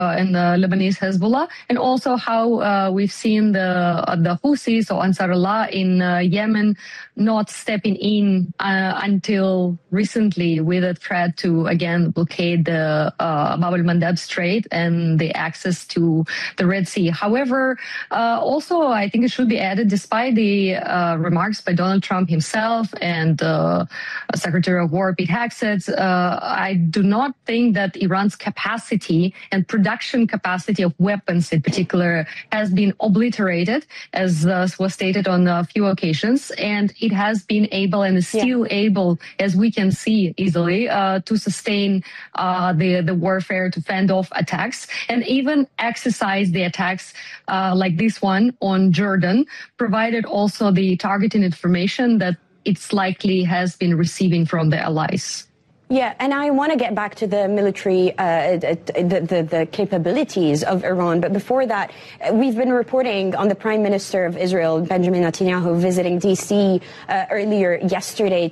and the Lebanese Hezbollah, and also how we've seen the Houthis or Ansar Allah in Yemen not stepping in until recently with a threat to again blockade the Bab al-Mandab Strait and the access to the Red Sea. However, also I think it should be added, despite the remarks by Donald Trump himself and Secretary of War Pete Hegseth, I do not think that Iran's capacity and production capacity of weapons in particular has been obliterated, as was stated on a few occasions, and it has been able and is still able, as we can see easily, to sustain the warfare, to fend off attacks, and even exercise the attacks like this one on Jordan, provided also the targeting information that it's likely has been receiving from the allies. Yeah, and I want to get back to the military, the capabilities of Iran. But before that, we've been reporting on the Prime Minister of Israel, Benjamin Netanyahu, visiting D.C. Earlier yesterday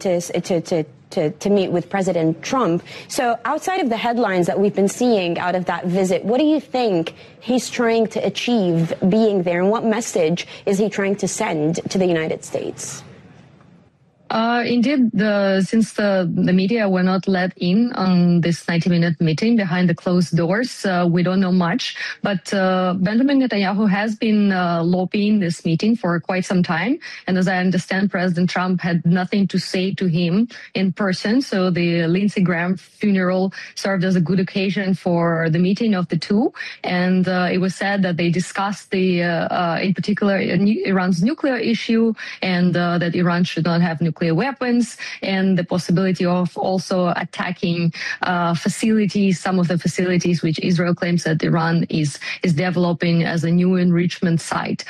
to meet with President Trump. So outside of the headlines that we've been seeing out of that visit, what do you think he's trying to achieve being there, and what message is he trying to send to the United States? Indeed, since the media were not let in on this 90-minute meeting behind the closed doors, we don't know much. But Benjamin Netanyahu has been lobbying this meeting for quite some time. And as I understand, President Trump had nothing to say to him in person. So the Lindsey Graham funeral served as a good occasion for the meeting of the two. And it was said that they discussed in particular, Iran's nuclear issue, and that Iran should not have nuclear weapons, and the possibility of also attacking facilities, some of the facilities which Israel claims that Iran is developing as a new enrichment site.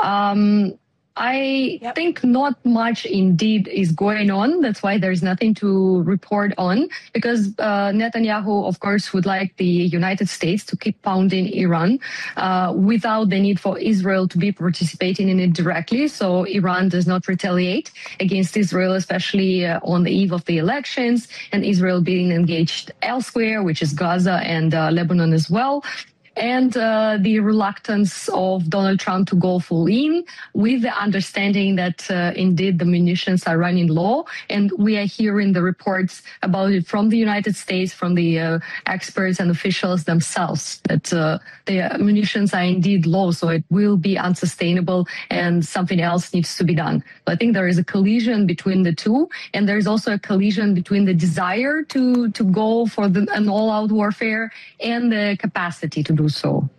I think not much indeed is going on. That's why there's nothing to report on, because Netanyahu, of course, would like the United States to keep pounding Iran without the need for Israel to be participating in it directly. So Iran does not retaliate against Israel, especially on the eve of the elections, and Israel being engaged elsewhere, which is Gaza and Lebanon as well. And the reluctance of Donald Trump to go full in, with the understanding that indeed the munitions are running low. And we are hearing the reports about it from the United States, from the experts and officials themselves, that the munitions are indeed low. So it will be unsustainable and something else needs to be done. So I think there is a collision between the two. And there's also a collision between the desire to go for an all-out warfare and the capacity to do so.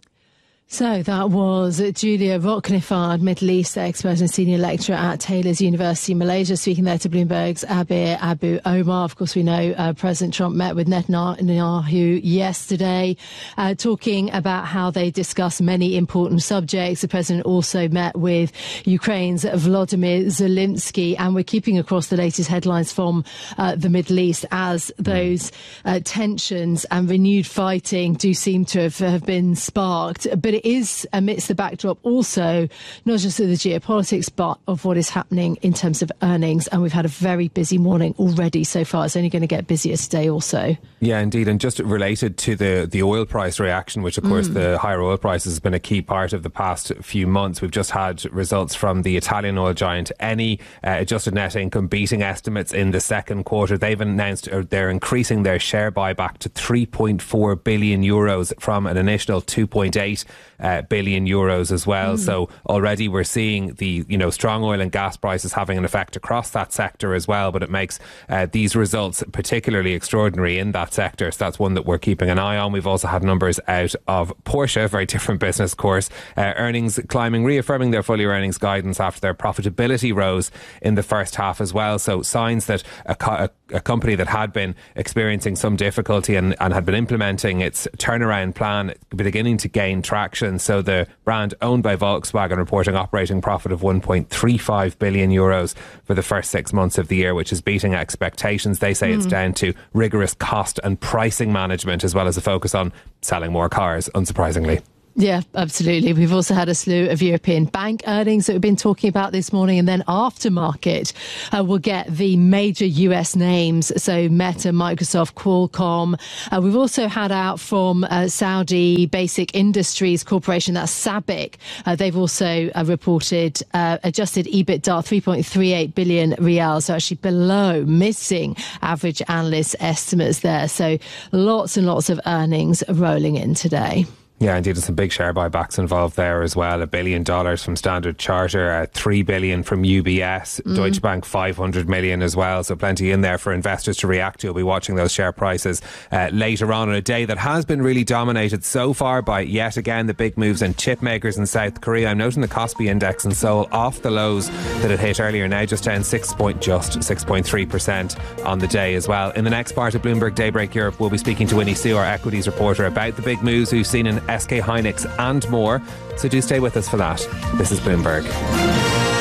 So that was Julia Roknifard, Middle East expert and senior lecturer at Taylor's University in Malaysia, speaking there to Bloomberg's Abir Abu Omar. Of course, we know President Trump met with Netanyahu yesterday, talking about how they discussed many important subjects. The president also met with Ukraine's Volodymyr Zelensky, and we're keeping across the latest headlines from the Middle East as those tensions and renewed fighting do seem to have been sparked. But it is amidst the backdrop also not just of the geopolitics, but of what is happening in terms of earnings. And we've had a very busy morning already so far. It's only going to get busier today also. Yeah, indeed. And just related to the oil price reaction, which of course the higher oil prices has been a key part of the past few months. We've just had results from the Italian oil giant Eni, adjusted net income beating estimates in the second quarter. They've announced they're increasing their share buyback to 3.4 billion euros from an initial 2.8 billion euros as well. So already we're seeing the strong oil and gas prices having an effect across that sector as well, but it makes these results particularly extraordinary in that sector. So that's one that we're keeping an eye on. We've also had numbers out of Porsche, very different business course, earnings climbing, reaffirming their full year earnings guidance after their profitability rose in the first half as well. So signs that a company that had been experiencing some difficulty and had been implementing its turnaround plan beginning to gain traction. So the brand owned by Volkswagen reporting operating profit of 1.35 billion euros for the first 6 months of the year, which is beating expectations. They say it's down to rigorous cost and pricing management, as well as a focus on selling more cars, unsurprisingly. Yeah, absolutely. We've also had a slew of European bank earnings that we've been talking about this morning, and then aftermarket we'll get the major US names, so Meta, Microsoft, Qualcomm. We've also had out from Saudi Basic Industries Corporation, that's SABIC. They've also reported adjusted EBITDA 3.38 billion riyals, so actually missing average analyst estimates there. So lots and lots of earnings rolling in today. Yeah, indeed, there's some big share buybacks involved there as well. $1 billion from Standard Chartered, $3 billion from UBS, Deutsche Bank $500 million as well. So plenty in there for investors to react to. We'll be watching those share prices later on a day that has been really dominated so far by yet again the big moves in chip makers in South Korea. I'm noting the Kospi index in Seoul off the lows that it hit earlier, now just down 6.3% on the day as well. In the next part of Bloomberg Daybreak Europe, we'll be speaking to Winnie Sue, our equities reporter, about the big moves we've seen in SK Hynix and more. So do stay with us for that. This is Bloomberg.